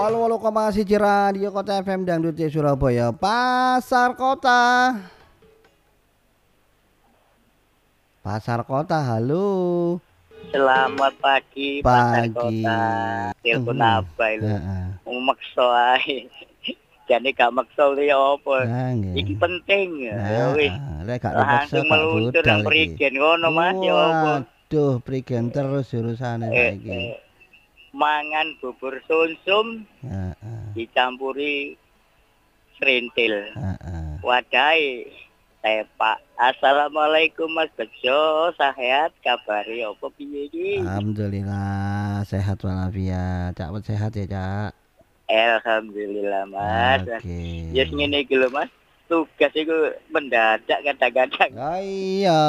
88,1 Radio Kota FM Dangdut C Surabaya Pasar Kota. Pasar Kota, halo. Selamat pagi, Pasar Kota. Telepon apa itu? Mau maksa ae. Jane gak maksa ya apa? Iki penting ya wis. Langsung meluncur nang Prigen ngono Mas ya apa? Waduh, Prigen terus urusane saiki. Mangan bubur sumsum dicampuri serintil. Wadahe tepak. Assalamualaikum Mas Bejo, sehat kabari apa piye iki? Alhamdulillah sehat walafiat. Cak sehat ya, Cak. Alhamdulillah Mas. Oke. Yes ngene iki lho Mas. Tugas iku mendadak kadang-kadang. Oh iya.